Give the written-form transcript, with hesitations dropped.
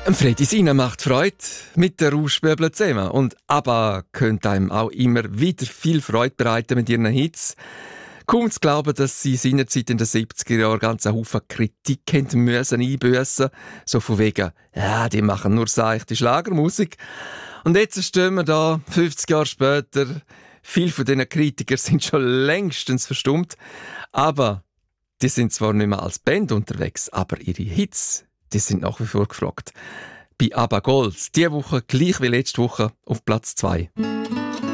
Freddy Sina macht Freude mit der Rauschböbel zusammen. Und ABBA könnte einem auch immer wieder viel Freude bereiten mit ihren Hits. Kaum zu glauben, dass sie seinerzeit in den 70er Jahren ganz einen Haufen Kritik müssen einbüssen. So von wegen, ja, die machen nur seichte Schlagermusik. Und jetzt stehen wir da, 50 Jahre später. Viele von diesen Kritikern sind schon längstens verstummt. Aber die sind zwar nicht mehr als Band unterwegs, aber ihre Hits, die sind nach wie vor gefragt. Bei ABBA Gold, diese Woche gleich wie letzte Woche auf Platz 2.